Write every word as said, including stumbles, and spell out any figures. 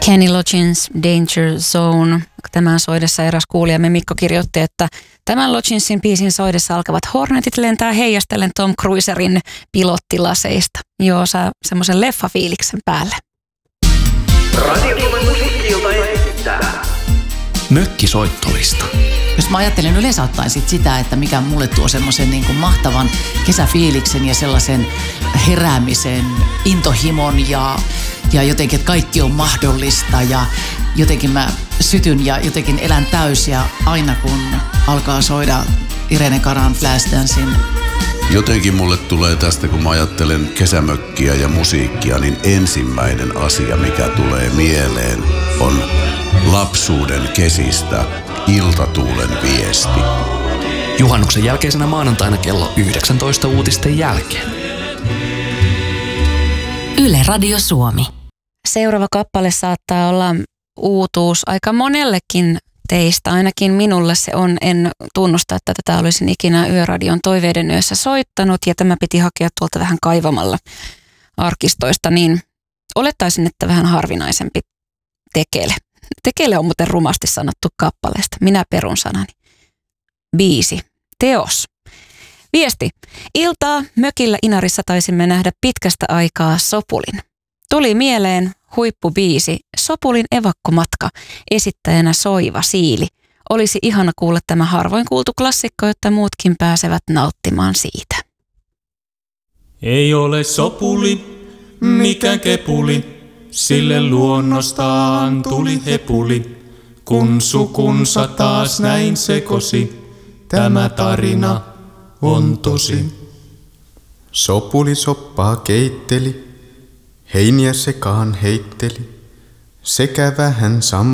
Kenny Loggins, Danger Zone. Tämän soidessa eräs kuulijamme Mikko kirjoitti, että tämän Logginsin biisin soidessa alkavat Hornetit lentää heijastellen Tom Cruiserin pilottilaseista. Joo, saa semmoisen leffafiiliksen päälle. Radio Suomen musiikki-ilta esittää Mökkisoittolista. Jos mä ajattelen yleensä ottaen sit sitä, että mikä mulle tuo semmoisen niin kuin mahtavan kesäfiiliksen ja sellaisen heräämisen, intohimon ja, ja jotenkin, että kaikki on mahdollista ja jotenkin mä sytyn ja jotenkin elän täysiä aina kun alkaa soida Irene Caran Flashdance. Jotenkin mulle tulee tästä, kun mä ajattelen kesämökkiä ja musiikkia, niin ensimmäinen asia, mikä tulee mieleen, on lapsuuden kesistä iltatuulen viesti. Juhannuksen jälkeisenä maanantaina kello yhdeksäntoista uutisten jälkeen. Yle Radio Suomi. Seuraava kappale saattaa olla uutuus aika monellekin teistä, ainakin minulle se on. En tunnusta, että tätä olisin ikinä Yöradion toiveiden yössä soittanut ja tämä piti hakea tuolta vähän kaivamalla arkistoista, niin olettaisin, että vähän harvinaisempi tekele. Tekele on muuten rumasti sanottu kappaleesta. Minä perun sanani. Biisi. Teos. Viesti. Iltaa mökillä Inarissa taisimme nähdä pitkästä aikaa Sopulin. Tuli mieleen huippubiisi Sopulin evakkomatka, esittäjänä Soiva Siili. Olisi ihana kuulla tämä harvoin kuultu klassikko, jotta muutkin pääsevät nauttimaan siitä. Ei ole sopuli, mikä kepuli, sille luonnostaan tuli hepuli. Kun sukunsa taas näin sekosi, tämä tarina on tosi. Sopuli soppaa keitteli, heiniä sekaan heitteli, sekä vähän sam